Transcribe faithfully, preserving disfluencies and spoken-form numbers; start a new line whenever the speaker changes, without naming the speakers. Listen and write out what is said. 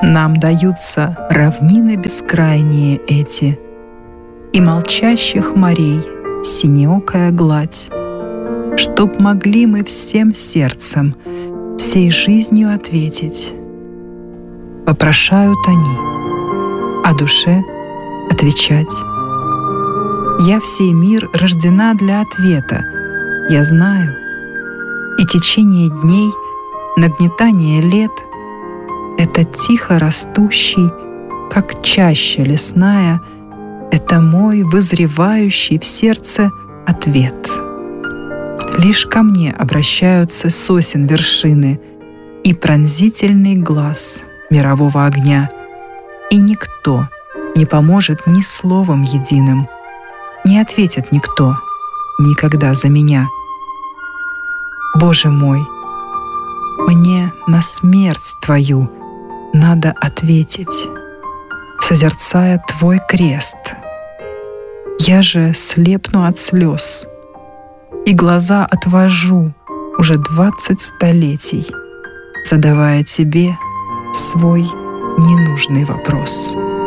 Нам даются равнины бескрайние эти, и молчащих морей синеокая гладь, чтоб могли мы всем сердцем, всей жизнью ответить. Попрошают они, о душе отвечать. Я в сей мир рождена для ответа, я знаю, и течение дней, нагнетание лет — это тихо растущий, как чаща лесная, это мой вызревающий в сердце ответ. Лишь ко мне обращаются сосен вершины и пронзительный глаз мирового огня, и никто не поможет ни словом единым, не ответит никто никогда за меня. Боже мой, мне на смерть Твою надо ответить, созерцая Твой крест. Я же слепну от слез и глаза отвожу уже двадцать столетий, задавая Тебе свой ненужный вопрос.